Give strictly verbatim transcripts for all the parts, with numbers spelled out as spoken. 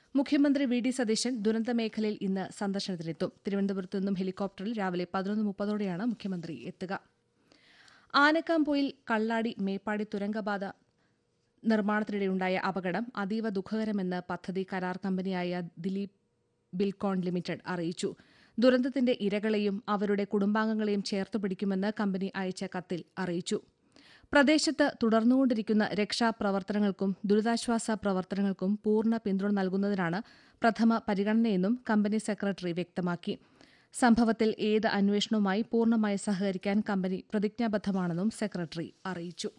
മുഖ്യമന്ത്രി V D Satheesan ദുരന്തമേഖലയിൽ ഇന്ന് സന്ദർശനത്തിനെത്തും. തിരുവനന്തപുരത്തു നിന്നും ഹെലികോപ്റ്ററിൽ രാവിലെ പതിനൊന്ന് മുപ്പതോടെയാണ് മുഖ്യമന്ത്രി എത്തുക. ആനക്കാംപൊയിൽ കള്ളാടി മേപ്പാടി തുരങ്കപാത നിർമ്മാണത്തിനിടെയുണ്ടായ അപകടം അതീവ ദുഃഖകരമെന്ന് പദ്ധതി കരാർ കമ്പനിയായ ദിലീപ് ബിൽക്കോൺ ലിമിറ്റഡ് അറിയിച്ചു. ദുരന്തത്തിന്റെ ഇരകളെയും അവരുടെ കുടുംബാംഗങ്ങളെയും ചേർത്തുപിടിക്കുമെന്ന് കമ്പനി അയച്ച കത്തിൽ അറിയിച്ചു. പ്രദേശത്ത് തുടർന്നുകൊണ്ടിരിക്കുന്ന രക്ഷാപ്രവർത്തനങ്ങൾക്കും ദുരിതാശ്വാസ പ്രവർത്തനങ്ങൾക്കും പൂർണ്ണ പിന്തുണ നൽകുന്നതിനാണ് പ്രഥമ പരിഗണനയെന്നും കമ്പനി സെക്രട്ടറി വ്യക്തമാക്കി. സംഭവത്തിൽ ഏത് അന്വേഷണവുമായി പൂർണ്ണമായി സഹകരിക്കാൻ കമ്പനി പ്രതിജ്ഞാബദ്ധമാണെന്നും സെക്രട്ടറി അറിയിച്ചു.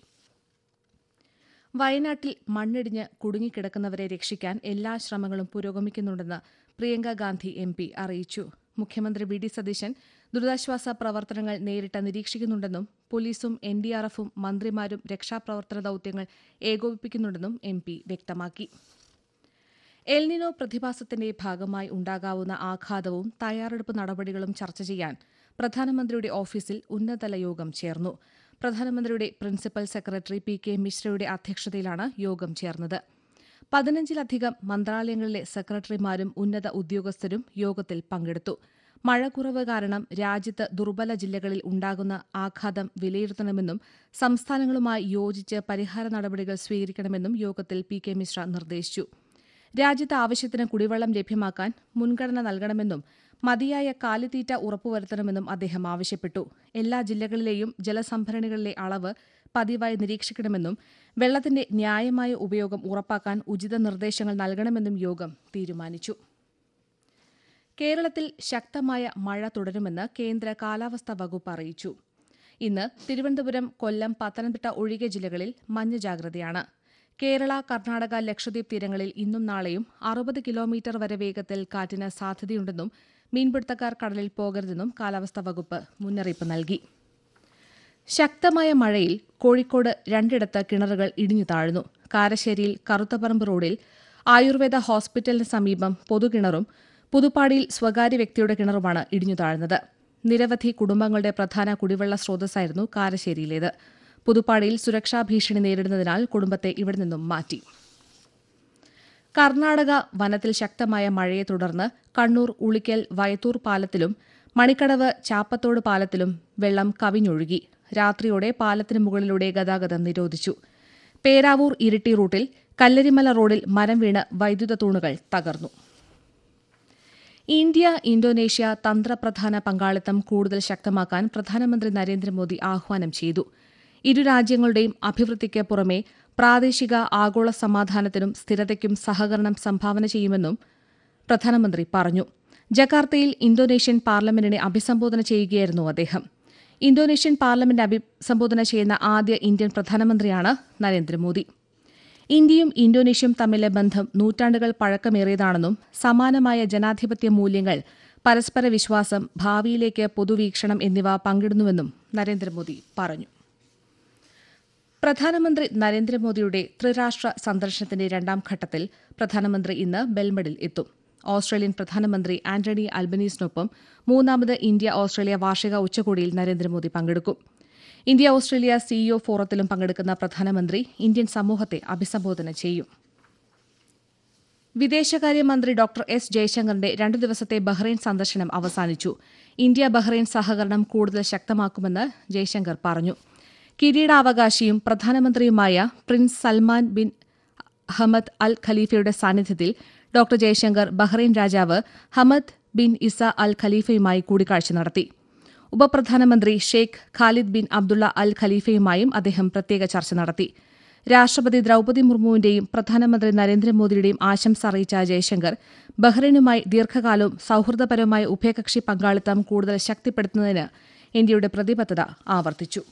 വയനാട്ടിൽ മണ്ണിടിഞ്ഞ് കുടുങ്ങിക്കിടക്കുന്നവരെ രക്ഷിക്കാൻ എല്ലാ ശ്രമങ്ങളും പുരോഗമിക്കുന്നുണ്ടെന്ന് പ്രിയങ്ക ഗാന്ധി എം പി അറിയിച്ചു. മുഖ്യമന്ത്രി വി ഡി സതീശൻ ദുരിതാശ്വാസ പ്രവർത്തനങ്ങൾ നേരിട്ട് നിരീക്ഷിക്കുന്നുണ്ടെന്നും പോലീസും എൻ ഡി ആർ എഫും മന്ത്രിമാരും രക്ഷാപ്രവർത്തന ദൌത്യങ്ങൾ ഏകോപിപ്പിക്കുന്നുണ്ടെന്നും എം പി വ്യക്തമാക്കി. എൽനിനോ പ്രതിഭാസത്തിന്റെ ഭാഗമായി ഉണ്ടാകാവുന്ന ആഘാതവും തയ്യാറെടുപ്പ് നടപടികളും ചർച്ച ചെയ്യാൻ പ്രധാനമന്ത്രിയുടെ ഓഫീസിൽ ഉന്നതതല യോഗം ചേർന്നു. പ്രധാനമന്ത്രിയുടെ പ്രിൻസിപ്പൽ സെക്രട്ടറി പി കെ മിശ്രയുടെ അധ്യക്ഷതയിലാണ് യോഗം ചേർന്നത്. പതിനഞ്ചിലധികം മന്ത്രാലയങ്ങളിലെ സെക്രട്ടറിമാരും ഉന്നത ഉദ്യോഗസ്ഥരും യോഗത്തിൽ പങ്കെടുത്തു. മഴ കുറവ് കാരണം രാജ്യത്ത് ദുർബല ജില്ലകളിൽ ഉണ്ടാകുന്ന ആഘാതം വിലയിരുത്തണമെന്നും സംസ്ഥാനങ്ങളുമായി യോജിച്ച് പരിഹാര നടപടികൾ സ്വീകരിക്കണമെന്നും യോഗത്തിൽ പി കെ മിശ്ര നിർദ്ദേശിച്ചു. രാജ്യത്ത് ആവശ്യത്തിന് കുടിവെള്ളം ലഭ്യമാക്കാൻ മുൻഗണന നൽകണമെന്നും മതിയായ കാലിത്തീറ്റ ഉറപ്പുവരുത്തണമെന്നും അദ്ദേഹം ആവശ്യപ്പെട്ടു. എല്ലാ ജില്ലകളിലെയും ജലസംഭരണികളിലെ അളവ് പതിവായി നിരീക്ഷിക്കണമെന്നും വെള്ളത്തിന്റെ ന്യായമായ ഉപയോഗം ഉറപ്പാക്കാൻ ഉചിത നിർദ്ദേശങ്ങൾ നൽകണമെന്നും യോഗം തീരുമാനിച്ചു. കേരളത്തിൽ ശക്തമായ മഴ തുടരുമെന്ന് കേന്ദ്ര കാലാവസ്ഥാ വകുപ്പ് അറിയിച്ചു. ഇന്ന് തിരുവനന്തപുരം, കൊല്ലം, പത്തനംതിട്ട ഒഴികെ ജില്ലകളിൽ മഞ്ഞ ജാഗ്രതയാണ്. കേരള, കർണാടക, ലക്ഷദ്വീപ് തീരങ്ങളിൽ ഇന്നും നാളെയും അറുപത് കിലോമീറ്റർ വരെ വേഗത്തിൽ കാറ്റിന് സാധ്യതയുണ്ടെന്നും മീൻപിടുത്തക്കാർ കടലിൽ പോകരുതെന്നും കാലാവസ്ഥാ വകുപ്പ് മുന്നറിയിപ്പ് നൽകി. ശക്തമായ മഴയിൽ കോഴിക്കോട് രണ്ടിടത്ത് കിണറുകൾ ഇടിഞ്ഞു താഴ്ന്നു. കാരശ്ശേരിയിൽ കറുത്തപറമ്പ് റോഡിൽ ആയുർവേദ ഹോസ്പിറ്റലിന് സമീപം പൊതുകിണറും പുതുപ്പാടിയിൽ സ്വകാര്യ വ്യക്തിയുടെ കിണറുമാണ് ഇടിഞ്ഞു താഴ്ന്നത്. നിരവധി കുടുംബങ്ങളുടെ പ്രധാന കുടിവെള്ള സ്രോതസ്സായിരുന്നു കാരശ്ശേരിയിലേത്. പുതുപ്പാടിയിൽ സുരക്ഷാ ഭീഷണി നേരിടുന്നതിനാൽ കുടുംബത്തെ ഇവിടെ നിന്നും മാറ്റി. കർണാടക വനത്തിൽ ശക്തമായ മഴയെ തുടർന്ന് കണ്ണൂർ ഉളിക്കൽ വയത്തൂർ പാലത്തിലും മണിക്കടവ് ചാപ്പത്തോട് പാലത്തിലും വെള്ളം കവിഞ്ഞൊഴുകി. രാത്രിയോടെ പാലത്തിന് മുകളിലൂടെ ഗതാഗതം നിരോധിച്ചു. പേരാവൂർ ഇരിട്ടി റൂട്ടിൽ കല്ലരിമല റോഡിൽ മരം വീണ് വൈദ്യുത തൂണുകൾ തകർന്നു. ഇന്ത്യ ഇന്തോനേഷ്യ തന്ത്രപ്രധാന പങ്കാളിത്തം കൂടുതൽ ശക്തമാക്കാൻ പ്രധാനമന്ത്രി നരേന്ദ്രമോദി ആഹ്വാനം ചെയ്തു. ഇരു രാജ്യങ്ങളുടെയും അഭിവൃദ്ധിക്ക് പുറമെ പ്രാദേശിക ആഗോള സമാധാനത്തിനും സ്ഥിരതയ്ക്കും സഹകരണം സംഭാവന ചെയ്യുമെന്നും പ്രധാനമന്ത്രി പറഞ്ഞു. ജക്കാർത്തയിൽ ഇന്തോനേഷ്യൻ പാർലമെന്റിനെ അഭിസംബോധന ചെയ്യുകയായിരുന്നു അദ്ദേഹം. ഇന്തോനേഷ്യൻ പാർലമെന്റ് അഭിസംബോധന ചെയ്യുന്ന ആദ്യ ഇന്ത്യൻ പ്രധാനമന്ത്രിയാണ് നരേന്ദ്രമോദി. ഇന്ത്യയും ഇന്തോനേഷ്യയും തമ്മിലെ ബന്ധം നൂറ്റാണ്ടുകൾ പഴക്കമേറിയതാണെന്നും സമാനമായ ജനാധിപത്യ മൂല്യങ്ങൾ, പരസ്പര വിശ്വാസം, ഭാവിയിലേക്ക് പൊതുവീക്ഷണം എന്നിവ പങ്കിടുന്നുവെന്നും നരേന്ദ്രമോദി പറഞ്ഞു. പ്രധാനമന്ത്രി നരേന്ദ്രമോദിയുടെ ത്രിരാഷ്ട്ര സന്ദർശനത്തിന്റെ രണ്ടാം ഘട്ടത്തിൽ പ്രധാനമന്ത്രി ഇന്ന് ബെൽമഡിൽ എത്തും. ഓസ്ട്രേലിയൻ പ്രധാനമന്ത്രി ആന്റണി അൽബനീസിനൊപ്പം മൂന്നാമത് ഇന്ത്യ ഓസ്ട്രേലിയ വാർഷിക ഉച്ചകോടിയിൽ നരേന്ദ്രമോദി പങ്കെടുക്കും. ഇന്ത്യ ഓസ്ട്രേലിയ സിഇഒ ഫോറത്തിലും പങ്കെടുക്കുന്ന പ്രധാനമന്ത്രി ഇന്ത്യൻ സമൂഹത്തെ അഭിസംബോധന ചെയ്യും. വിദേശകാര്യമന്ത്രി ഡോക്ടർ എസ് ജയശങ്കറിന്റെ രണ്ടു ദിവസത്തെ ബഹ്റൈൻ സന്ദർശനം അവസാനിച്ചു. ഇന്ത്യ ബഹ്റൈൻ സഹകരണം കൂടുതൽ ശക്തമാക്കുമെന്ന് ജയശങ്കർ പറഞ്ഞു. കിരീടാവകാശിയും പ്രധാനമന്ത്രിയുമായ Prince Salman bin Hamad Al ഖലീഫയുടെ സാന്നിധ്യത്തിൽ ഡോക്ടർ ജയശങ്കർ ബഹ്റൈൻ രാജാവ് ഹമദ് ബിൻ ഇസ അൽ ഖലീഫയുമായി കൂടിക്കാഴ്ച നടത്തി. ഉപപ്രധാനമന്ത്രി ഷെയ്ഖ് ഖാലിദ് ബിൻ അബ്ദുള്ള അൽ ഖലീഫയുമായും അദ്ദേഹം പ്രത്യേക ചർച്ച നടത്തി. രാഷ്ട്രപതി ദ്രൌപദി മുർമുവിന്റെയും പ്രധാനമന്ത്രി നരേന്ദ്രമോദിയുടെയും ആശംസ അറിയിച്ച ജയശങ്കർ ബഹ്റൈനുമായി ദീർഘകാലവും സൌഹൃദപരമായ ഉഭയകക്ഷി പങ്കാളിത്തം കൂടുതൽ ശക്തിപ്പെടുത്തുന്നതിന് ഇന്ത്യയുടെ പ്രതിബദ്ധത ആവർത്തിച്ചു.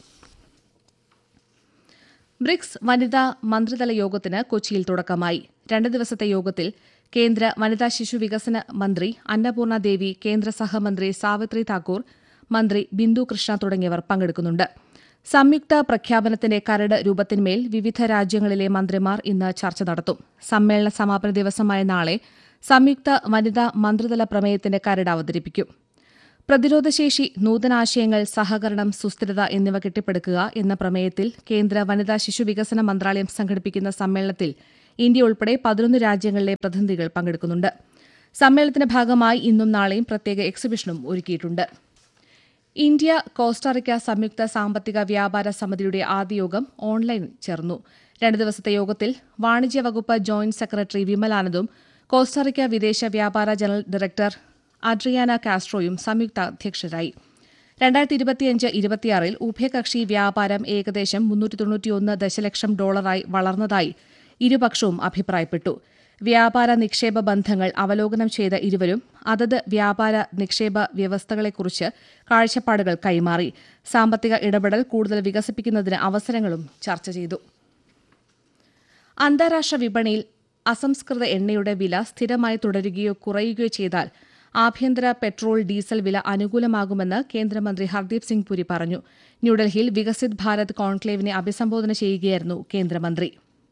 ബ്രിക്സ് വനിതാ മന്ത്രിതല യോഗത്തിന് കൊച്ചിയിൽ തുടക്കമായി. രണ്ട് ദിവസത്തെ യോഗത്തിൽ കേന്ദ്ര വനിതാ ശിശു വികസന മന്ത്രി അന്നപൂർണ ദേവി, കേന്ദ്ര സഹമന്ത്രി സാവിത്രി താക്കൂർ, മന്ത്രി ബിന്ദു കൃഷ്ണ തുടങ്ങിയവർ പങ്കെടുക്കുന്നുണ്ട്. സംയുക്ത പ്രഖ്യാപനത്തിന്റെ കരട് രൂപത്തിന്മേൽ വിവിധ രാജ്യങ്ങളിലെ മന്ത്രിമാർ ഇന്ന് ചർച്ച നടത്തും. സമ്മേളന സമാപന ദിവസമായ നാളെ സംയുക്ത വനിതാ മന്ത്രിതല പ്രമേയത്തിന്റെ കരട് അവതരിപ്പിക്കും. പ്രതിരോധശേഷി, നൂതനാശയങ്ങൾ, സഹകരണം, സുസ്ഥിരത എന്നിവ കെട്ടിപ്പടുക്കുക എന്ന പ്രമേയത്തിൽ കേന്ദ്ര വനിതാ ശിശു വികസന മന്ത്രാലയം സംഘടിപ്പിക്കുന്ന സമ്മേളനത്തിൽ ഇന്ത്യ ഉൾപ്പെടെ പതിനൊന്ന് രാജ്യങ്ങളിലെ പ്രതിനിധികൾ പങ്കെടുക്കുന്നുണ്ട്. സമ്മേളനത്തിന്റെ ഭാഗമായി ഇന്നും നാളെയും പ്രത്യേക എക്സിബിഷനും ഒരുക്കിയിട്ടുണ്ട്. ഇന്ത്യ കോസ്റ്റാറിക്ക സംയുക്ത സാമ്പത്തിക വ്യാപാര സമിതിയുടെ ആദ്യ യോഗം ഓൺലൈനിൽ ചേർന്നു. രണ്ട് ദിവസത്തെ യോഗത്തിൽ വാണിജ്യ വകുപ്പ് ജോയിന്റ് സെക്രട്ടറി വിമലാനന്ദും കോസ്റ്റാറിക്ക വിദേശ വ്യാപാര ജനറൽ ഡയറക്ടർ അഡ്രിയാന കാസ്ട്രോയും സംയുക്ത അധ്യക്ഷരായി. രണ്ടായിരത്തി ഇരുപത്തിയഞ്ച് ഇരുപത്തിയാറിൽ ഉഭയകക്ഷി വ്യാപാരം ഏകദേശം മുന്നൂറ്റി തൊണ്ണൂറ്റിയൊന്ന് ദശലക്ഷം ഡോളറായി വളർന്നതായി ഇരുപക്ഷവും അഭിപ്രായപ്പെട്ടു. വ്യാപാര നിക്ഷേപ ബന്ധങ്ങൾ അവലോകനം ചെയ്ത ഇരുവരും അതത് വ്യാപാര നിക്ഷേപ വ്യവസ്ഥകളെക്കുറിച്ച് കാഴ്ചപ്പാടുകൾ കൈമാറി. സാമ്പത്തിക ഇടപെടൽ കൂടുതൽ വികസിപ്പിക്കുന്നതിന് അവസരങ്ങളും ചർച്ച ചെയ്തു. അന്താരാഷ്ട്ര വിപണിയിൽ അസംസ്കൃത എണ്ണയുടെ വില സ്ഥിരമായി തുടരുകയോ കുറയുകയോ ചെയ്താൽ ആഭ്യന്തര പെട്രോൾ ഡീസൽ വില അനുകൂലമാകുമെന്ന് കേന്ദ്രമന്ത്രി ഹർദീപ് സിംഗ് പുരി പറഞ്ഞു. ന്യൂഡൽഹിയിൽ വികസിത് ഭാരത് കോൺക്ലേവിനെ അഭിസംബോധന ചെയ്യുകയായിരുന്നു കേന്ദ്രമന്ത്രി.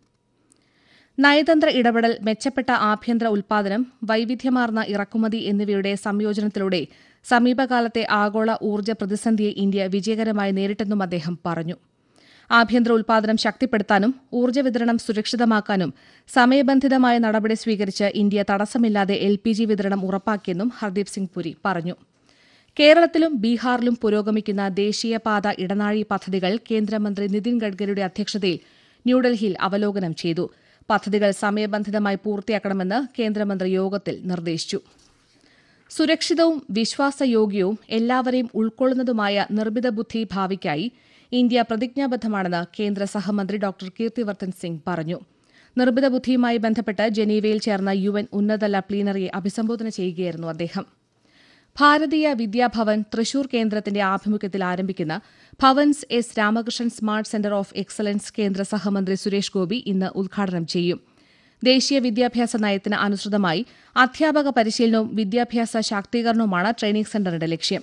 നയതന്ത്ര ഇടപെടൽ, മെച്ചപ്പെട്ട ആഭ്യന്തര ഉൽപാദനം, വൈവിധ്യമാർന്ന ഇറക്കുമതി എന്നിവയുടെ സംയോജനത്തിലൂടെ സമീപകാലത്തെ ആഗോള ഊർജ്ജ പ്രതിസന്ധിയെ ഇന്ത്യ വിജയകരമായി നേരിട്ടെന്നും അദ്ദേഹം പറഞ്ഞു. ആഭ്യന്തര ഉൽപാദനം ശക്തിപ്പെടുത്താനും ഊർജ്ജ വിതരണം സുരക്ഷിതമാക്കാനും സമയബന്ധിതമായ നടപടി സ്വീകരിച്ച് ഇന്ത്യ തടസ്സമില്ലാതെ എൽ പി ജി വിതരണം ഉറപ്പാക്കിയെന്നും ഹർദീപ് സിംഗ് പുരി പറഞ്ഞു. കേരളത്തിലും ബീഹാറിലും പുരോഗമിക്കുന്ന ദേശീയപാത ഇടനാഴി പദ്ധതികൾ കേന്ദ്രമന്ത്രി നിതിൻ ഗഡ്കരിയുടെ അധ്യക്ഷതയിൽ ന്യൂഡൽഹിയിൽ അവലോകനം ചെയ്തു. പദ്ധതികൾ സമയബന്ധിതമായി പൂർത്തിയാക്കണമെന്ന് കേന്ദ്രമന്ത്രി യോഗത്തിൽ നിർദ്ദേശിച്ചു. സുരക്ഷിതവും വിശ്വാസയോഗ്യവും എല്ലാവരെയും ഉൾക്കൊള്ളുന്നതുമായ നിർമ്മിത ബുദ്ധി ഭാവിക്കായി ഇന്ത്യ പ്രതിജ്ഞാബദ്ധമാണെന്ന് കേന്ദ്ര സഹമന്ത്രി ഡോക്ടർ കീർത്തിവർദ്ധൻ സിംഗ് പറഞ്ഞു. നിർമ്മിത ബുദ്ധിയുമായി ബന്ധപ്പെട്ട് ജനീവയിൽ ചേർന്ന യു എൻ ഉന്നതതല പ്ലീനറിയെ അഭിസംബോധന ചെയ്യുകയായിരുന്നു അദ്ദേഹം. ഭാരതീയ വിദ്യാഭവൻ തൃശൂർ കേന്ദ്രത്തിന്റെ ആഭിമുഖ്യത്തിൽ ആരംഭിക്കുന്ന Bhavan's S Ramakrishnan smart centre of excellence കേന്ദ്ര സഹമന്ത്രി സുരേഷ് ഗോപി ഇന്ന് ഉദ്ഘാടനം ചെയ്യും. ദേശീയ വിദ്യാഭ്യാസ നയത്തിന് അനുസൃതമായി അധ്യാപക പരിശീലനവും വിദ്യാഭ്യാസ ശാക്തീകരണവുമാണ് ട്രെയിനിംഗ് സെന്ററിന്റെ ലക്ഷ്യം.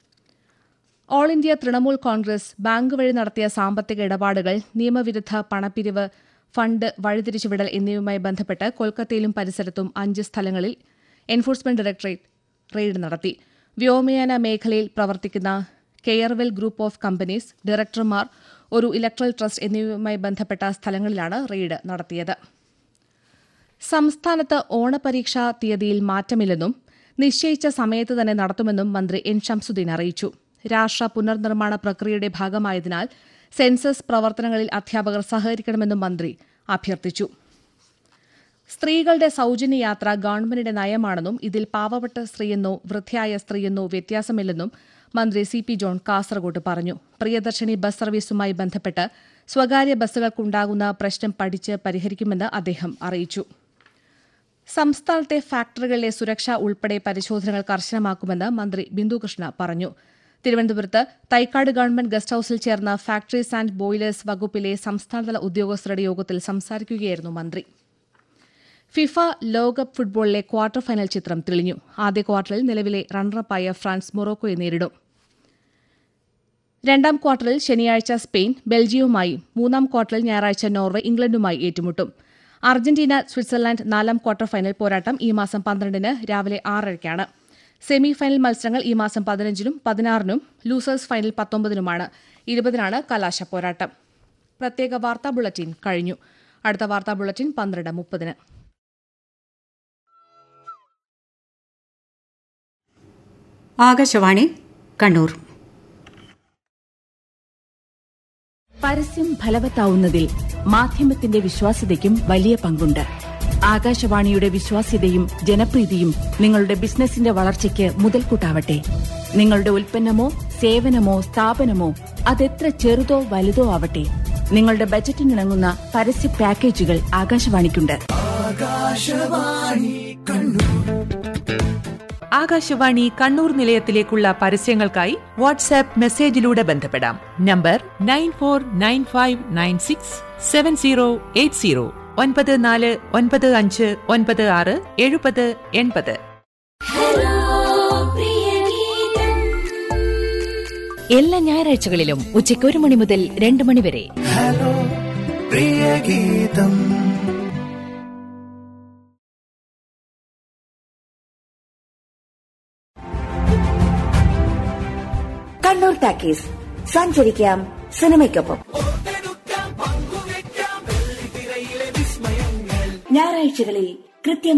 All India Trinamool Congress bank വഴി നടത്തിയ സാമ്പത്തിക ഇടപാടുകൾ, നിയമവിരുദ്ധ പണപ്പിരിവ്, ഫണ്ട് വഴിതിരിച്ചുവിടൽ എന്നിവയുമായി ബന്ധപ്പെട്ട് കൊൽക്കത്തയിലും പരിസരത്തും അഞ്ച് സ്ഥലങ്ങളിൽ എൻഫോഴ്സ്മെന്റ് ഡയറക്ടറേറ്റ് റെയ്ഡ് നടത്തി. വ്യോമയാന മേഖലയിൽ പ്രവർത്തിക്കുന്ന കെയർവെൽ ഗ്രൂപ്പ് ഓഫ് കമ്പനീസ്, ഡയറക്ടർമാർ, ഒരു ഇലക്ട്രൽ ട്രസ്റ്റ് എന്നിവയുമായി ബന്ധപ്പെട്ട സ്ഥലങ്ങളിലാണ് റെയ്ഡ് നടത്തിയത്. സംസ്ഥാനത്ത് ഓണപരീക്ഷാ തീയതിയിൽ മാറ്റമില്ലെന്നും നിശ്ചയിച്ച സമയത്ത് തന്നെ നടത്തുമെന്നും മന്ത്രി എൻ ശംസുദ്ദീൻ അറിയിച്ചു. രാഷ്ട്ര പുനർനിർമ്മാണ പ്രക്രിയയുടെ ഭാഗമായതിനാൽ സെൻസസ് പ്രവർത്തനങ്ങളിൽ അധ്യാപകർ സഹകരിക്കണമെന്നും മന്ത്രി അഭ്യർത്ഥിച്ചു. സ്ത്രീകളുടെ സൌജന്യ യാത്ര ഗവൺമെന്റിന്റെ നയമാണെന്നും ഇതിൽ പാവപ്പെട്ട സ്ത്രീയെന്നോ വൃദ്ധയായ സ്ത്രീയെന്നോ വ്യത്യാസമില്ലെന്നും മന്ത്രി സി പി ജോൺ കാസർകോട്ട് പറഞ്ഞു. പ്രിയദർശിനി ബസ് സർവീസുമായി ബന്ധപ്പെട്ട് സ്വകാര്യ ബസ്സുകൾക്കുണ്ടാകുന്ന പ്രശ്നം പഠിച്ച് പരിഹരിക്കുമെന്ന് അദ്ദേഹം അറിയിച്ചു. സംസ്ഥാനത്തെ ഫാക്ടറികളിലെ സുരക്ഷ ഉൾപ്പെടെ പരിശോധനകൾ കർശനമാക്കുമെന്ന് മന്ത്രി ബിന്ദുകൃഷ്ണ പറഞ്ഞു. തിരുവനന്തപുരത്ത് തൈക്കാട് ഗവൺമെന്റ് ഗസ്റ്റ് ഹൌസിൽ ചേർന്ന ഫാക്ടറീസ് ആൻഡ് ബോയിലേഴ്സ് വകുപ്പിലെ സംസ്ഥാനതല ഉദ്യോഗസ്ഥരുടെ യോഗത്തിൽ സംസാരിക്കുകയായിരുന്നു മന്ത്രി. ഫിഫ ലോകകപ്പ് ഫുട്ബോളിലെ ക്വാർട്ടർ ഫൈനൽ ചിത്രം തെളിഞ്ഞു. ആദ്യ ക്വാർട്ടറിൽ നിലവിലെ റണ്ണറപ്പായ ഫ്രാൻസ് മൊറോക്കോയെ നേരിടും. രണ്ടാം ക്വാർട്ടറിൽ ശനിയാഴ്ച സ്പെയിൻ ബെൽജിയവുമായും മൂന്നാം ക്വാർട്ടറിൽ ഞായറാഴ്ച നോർവെ ഇംഗ്ലണ്ടുമായി ഏറ്റുമുട്ടും. അർജന്റീന സ്വിറ്റ്സർലൻഡ് നാലാം ക്വാർട്ടർ ഫൈനൽ പോരാട്ടം ഈ മാസം പന്ത്രണ്ടിന് രാവിലെ ആറരയ്ക്കാണ്. സെമി ഫൈനൽ മത്സരങ്ങൾ ഈ മാസം പതിനഞ്ചിനും പതിനാറിനും, ലൂസേഴ്സ് ഫൈനൽ പത്തൊമ്പതിനുമാണ്. ഇരുപതിനാണ് കലാശ പോരാട്ടം. പ്രത്യേക വാർത്താ ബുള്ളറ്റിൻ കഴിഞ്ഞു. അടുത്ത വാർത്താ ബുള്ളറ്റിൻ പന്ത്രണ്ട് മുപ്പതിന്. ആകാശവാണി കണ്ണൂർ. പരസ്യം ഫലവത്താവുന്നതിൽ മാധ്യമത്തിന്റെ വിശ്വാസ്യതയ്ക്കും വലിയ പങ്കുണ്ട്. ആകാശവാണിയുടെ വിശ്വാസ്യതയും ജനപ്രീതിയും നിങ്ങളുടെ ബിസിനസിന്റെ വളർച്ചയ്ക്ക് മുതൽക്കൂട്ടാവട്ടെ. നിങ്ങളുടെ ഉൽപ്പന്നമോ സേവനമോ സ്ഥാപനമോ അതെത്ര ചെറുതോ വലുതോ ആവട്ടെ, നിങ്ങളുടെ ബജറ്റിനിണങ്ങുന്ന പരസ്യ പാക്കേജുകൾ ആകാശവാണിക്കുണ്ട്. ആകാശവാണി കണ്ണൂർ നിലയത്തിലേക്കുള്ള പരസ്യങ്ങൾക്കായി വാട്സാപ്പ് മെസ്സേജിലൂടെ ബന്ധപ്പെടാം. Number nine four nine five nine six seven zero eight zero, ഒൻപത് നാല് ഒൻപത് അഞ്ച് ഒൻപത് ആറ് എഴുപത് എൺപത്. എല്ലാ ഞായറാഴ്ചകളിലും ഉച്ചയ്ക്ക് ഒരു മണി മുതൽ രണ്ട് മണി വരെ കണ്ണൂർ ടാക്കീസ്. സഞ്ചരിക്കാം സിനിമയ്ക്കൊപ്പം. ഞായറാഴ്ചകളിൽ കൃത്യം